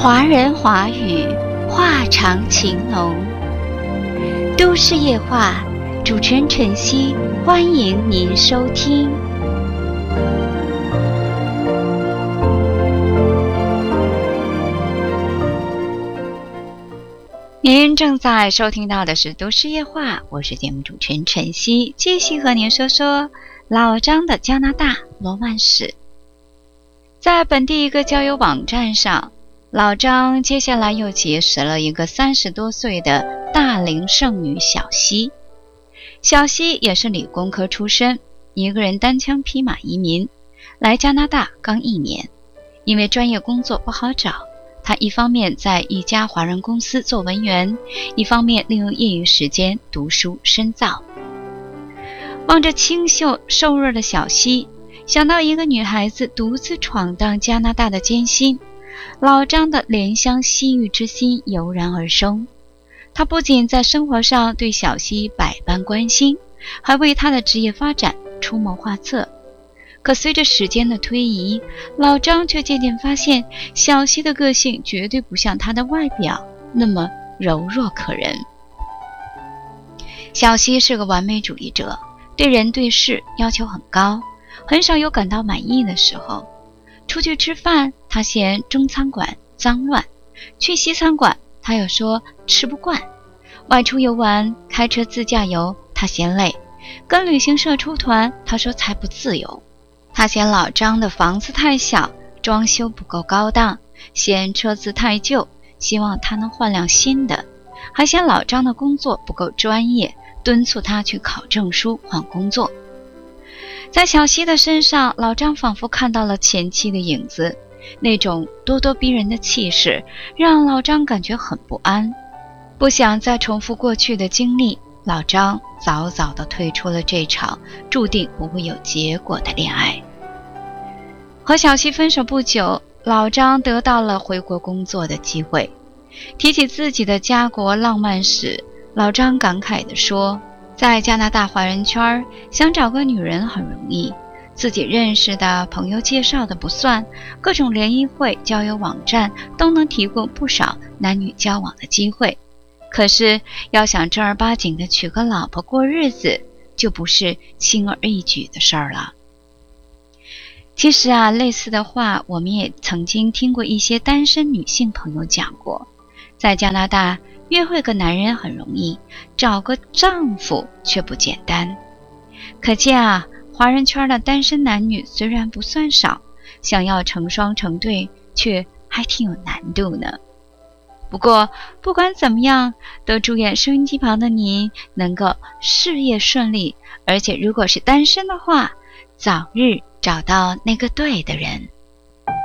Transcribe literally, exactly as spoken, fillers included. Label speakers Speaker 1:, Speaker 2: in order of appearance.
Speaker 1: 华人华语，话长情浓。都市夜话，主持人晨曦，欢迎您收听。您正在收听到的是都市夜话，我是节目主持人晨曦，继续和您说说老张的加拿大罗曼史。在本地一个交友网站上，老张接下来又结识了一个三十多岁的大龄剩女小西。小西也是理工科出身，一个人单枪匹马移民来加拿大刚一年，因为专业工作不好找，他一方面在一家华人公司做文员，一方面利用业余时间读书深造。望着清秀瘦弱的小西，想到一个女孩子独自闯荡加拿大的艰辛，老张的怜香惜玉之心油然而生。他不仅在生活上对小西百般关心，还为她的职业发展出谋划策。可随着时间的推移，老张却渐渐发现，小西的个性绝对不像她的外表那么柔弱可人。小西是个完美主义者，对人对事要求很高，很少有感到满意的时候。出去吃饭，他嫌中餐馆脏乱；去西餐馆，他又说吃不惯；外出游玩，开车自驾游，他嫌累；跟旅行社出团，他说才不自由。他嫌老张的房子太小，装修不够高档；嫌车子太旧，希望他能换辆新的；还嫌老张的工作不够专业，敦促他去考证书换工作。在小西的身上，老张仿佛看到了前妻的影子，那种咄咄逼人的气势让老张感觉很不安。不想再重复过去的经历，老张早早地退出了这场注定不会有结果的恋爱。和小西分手不久，老张得到了回国工作的机会。提起自己的家国浪漫史，老张感慨地说，在加拿大华人圈，想找个女人很容易，自己认识的朋友介绍的不算，各种联谊会、交友网站都能提供不少男女交往的机会。可是要想正儿八经的娶个老婆过日子，就不是轻而易举的事儿了。其实啊，类似的话我们也曾经听过一些单身女性朋友讲过，在加拿大约会个男人很容易，找个丈夫却不简单。可见啊，华人圈的单身男女虽然不算少，想要成双成对却还挺有难度呢。不过不管怎么样，都祝愿收音机旁的您能够事业顺利，而且如果是单身的话，早日找到那个对的人。